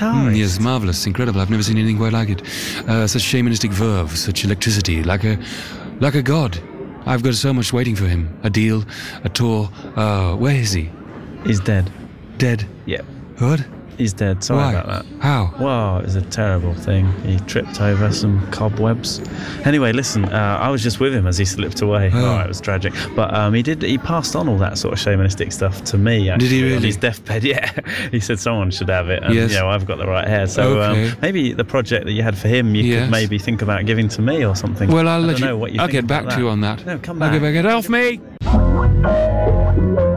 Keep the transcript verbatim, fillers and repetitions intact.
guitarist. Mm, yes, marvellous, incredible. I've never seen anything quite like it. Uh, such shamanistic verve, such electricity, like a, like a god. I've got so much waiting for him. A deal, a tour. Uh, where is he? He's dead. Dead? Yeah. What? He's dead. Sorry Why? about that. How? Wow, it was a terrible thing. He tripped over some cobwebs. Anyway, listen, uh, I was just with him as he slipped away. Oh. Oh, it was tragic. But um, he did. He passed on all that sort of shamanistic stuff to me. Actually, Did he really? On his deathbed, yeah. He said someone should have it. And, Yes. you know, I've got the right hair. So Okay. um, maybe the project that you had for him, you Yes. could maybe think about giving to me or something. Well, I'll I let don't you. know what you I'll think get back about to you that. on that. No, come I'll back. get back. Get off me!